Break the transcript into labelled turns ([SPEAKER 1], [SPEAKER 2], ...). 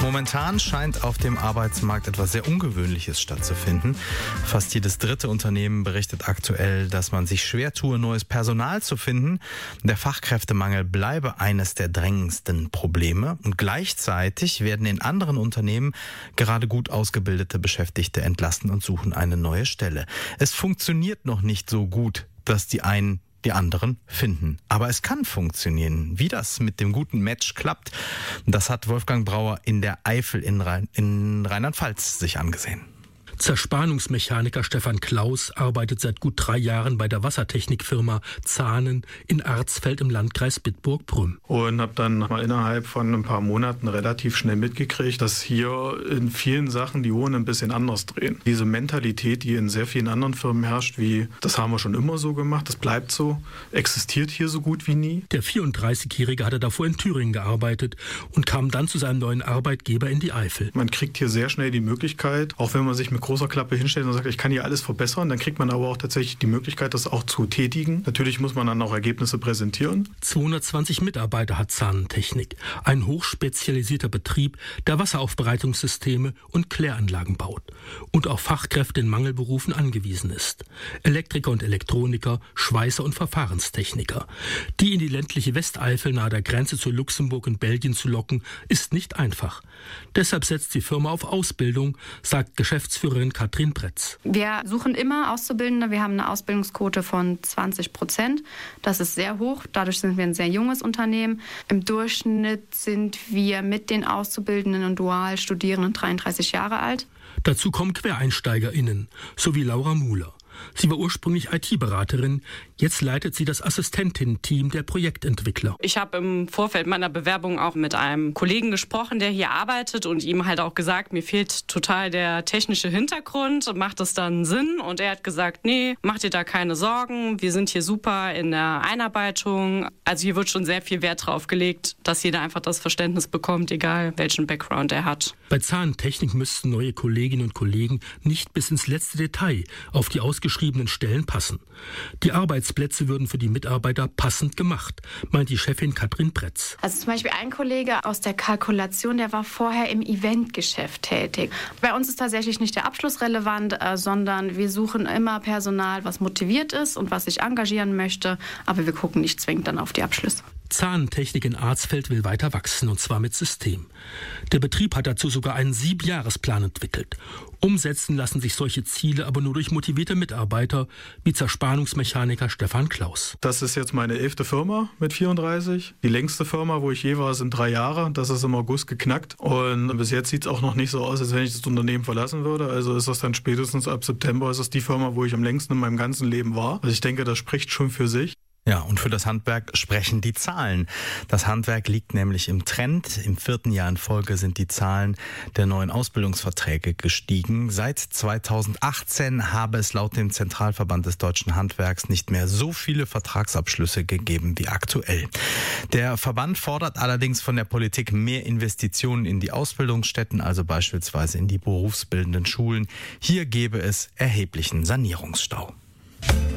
[SPEAKER 1] Momentan scheint auf dem Arbeitsmarkt etwas sehr Ungewöhnliches stattzufinden. Fast jedes dritte Unternehmen berichtet aktuell, dass man sich schwer tue, neues Personal zu finden. Der Fachkräftemangel bleibe eines der drängendsten Probleme. Und gleichzeitig werden in anderen Unternehmen gerade gut ausgebildete Beschäftigte entlassen und suchen eine neue Stelle. Es funktioniert noch nicht so gut, dass die einen die anderen finden. Aber es kann funktionieren. Wie das mit dem guten Match klappt, das hat Wolfgang Brauer in der Eifel in Rheinland-Pfalz sich angesehen.
[SPEAKER 2] Zerspannungsmechaniker Stefan Klaus arbeitet seit gut 3 Jahren bei der Wassertechnikfirma Zahnen in Arzfeld im Landkreis Bitburg-Prüm.
[SPEAKER 3] Und habe dann mal innerhalb von ein paar Monaten relativ schnell mitgekriegt, dass hier in vielen Sachen die Uhren ein bisschen anders drehen. Diese Mentalität, die in sehr vielen anderen Firmen herrscht, wie das haben wir schon immer so gemacht, das bleibt so, existiert hier so gut wie nie.
[SPEAKER 2] Der 34-Jährige hatte davor in Thüringen gearbeitet und kam dann zu seinem neuen Arbeitgeber in die Eifel.
[SPEAKER 3] Man kriegt hier sehr schnell die Möglichkeit, auch wenn man sich mit großer Klappe hinstellt und sagt, ich kann hier alles verbessern, dann kriegt man aber auch tatsächlich die Möglichkeit, das auch zu tätigen. Natürlich muss man dann auch Ergebnisse präsentieren.
[SPEAKER 2] 220 Mitarbeiter hat Zahnentechnik, ein hochspezialisierter Betrieb, der Wasseraufbereitungssysteme und Kläranlagen baut und auf Fachkräfte in Mangelberufen angewiesen ist. Elektriker und Elektroniker, Schweißer und Verfahrenstechniker. Die in die ländliche Westeifel nahe der Grenze zu Luxemburg und Belgien zu locken, ist nicht einfach. Deshalb setzt die Firma auf Ausbildung, sagt Geschäftsführerin Katrin Bretz.
[SPEAKER 4] Wir suchen immer Auszubildende. Wir haben eine Ausbildungsquote von 20%. Das ist sehr hoch. Dadurch sind wir ein sehr junges Unternehmen. Im Durchschnitt sind wir mit den Auszubildenden und Dualstudierenden 33 Jahre alt.
[SPEAKER 2] Dazu kommen QuereinsteigerInnen, so wie Laura Muhler. Sie war ursprünglich IT-Beraterin, jetzt leitet sie das Assistentinnen-Team der Projektentwickler.
[SPEAKER 5] Ich habe im Vorfeld meiner Bewerbung auch mit einem Kollegen gesprochen, der hier arbeitet und ihm halt auch gesagt, mir fehlt total der technische Hintergrund, macht das dann Sinn? Und er hat gesagt, nee, mach dir da keine Sorgen, wir sind hier super in der Einarbeitung. Also hier wird schon sehr viel Wert drauf gelegt, dass jeder einfach das Verständnis bekommt, egal welchen Background er hat.
[SPEAKER 2] Bei Zahntechnik müssten neue Kolleginnen und Kollegen nicht bis ins letzte Detail auf die ausgeschriebenen Stellen passen. Die Arbeitsplätze würden für die Mitarbeiter passend gemacht, meint die Chefin Katrin Bretz.
[SPEAKER 4] Also zum Beispiel ein Kollege aus der Kalkulation, der war vorher im Eventgeschäft tätig. Bei uns ist tatsächlich nicht der Abschluss relevant, sondern wir suchen immer Personal, was motiviert ist und was sich engagieren möchte, aber wir gucken nicht zwingend dann auf die Abschlüsse.
[SPEAKER 2] Zahntechnik in Arzfeld will weiter wachsen, und zwar mit System. Der Betrieb hat dazu sogar einen 7-Jahresplan entwickelt. Umsetzen lassen sich solche Ziele aber nur durch motivierte Mitarbeiter, wie Zerspannungsmechaniker Stefan Klaus.
[SPEAKER 3] Das ist jetzt meine 11. Firma mit 34. Die längste Firma, wo ich je war, sind 3 Jahre. Das ist im August geknackt. Und bis jetzt sieht es auch noch nicht so aus, als wenn ich das Unternehmen verlassen würde. Also ist das dann spätestens ab September, ist das die Firma, wo ich am längsten in meinem ganzen Leben war. Also ich denke, das spricht schon für sich.
[SPEAKER 1] Ja, und für das Handwerk sprechen die Zahlen. Das Handwerk liegt nämlich im Trend. Im 4. Jahr in Folge sind die Zahlen der neuen Ausbildungsverträge gestiegen. Seit 2018 habe es laut dem Zentralverband des deutschen Handwerks nicht mehr so viele Vertragsabschlüsse gegeben wie aktuell. Der Verband fordert allerdings von der Politik mehr Investitionen in die Ausbildungsstätten, also beispielsweise in die berufsbildenden Schulen. Hier gäbe es erheblichen Sanierungsstau.